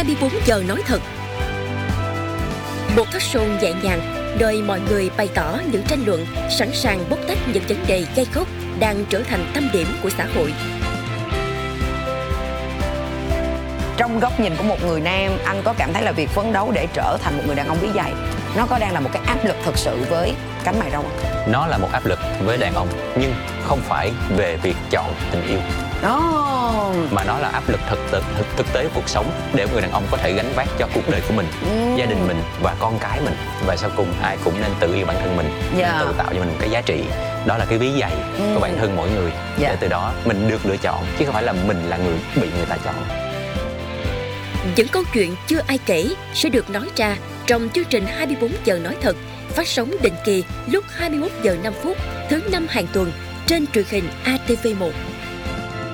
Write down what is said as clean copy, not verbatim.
24 giờ nói thật. Một talk show nhẹ nhàng, nơi mọi người bày tỏ những tranh luận, sẵn sàng bóc tách những vấn đề gay góc đang trở thành tâm điểm của xã hội. Trong góc nhìn của một người nam, anh có cảm thấy là việc phấn đấu để trở thành một người đàn ông bí dày, nó có đang là một cái áp lực thực sự với cánh mày râu không? Nó là một áp lực với đàn ông, nhưng không phải về việc chọn tình yêu. Mà nó là áp lực thực tế cuộc sống để một người đàn ông có thể gánh vác cho cuộc đời của mình, gia đình mình và con cái mình. Và sau cùng ai cũng nên tự yêu bản thân mình, tự tạo cho mình một cái giá trị. Đó là cái ví dày của bản thân mỗi người. Để từ đó mình được lựa chọn, chứ không phải là mình là người bị người ta chọn. Những câu chuyện chưa ai kể sẽ được nói ra trong chương trình 24 giờ nói thật, phát sóng định kỳ lúc 21 giờ 5 phút thứ 5 hàng tuần trên truyền hình ATV1.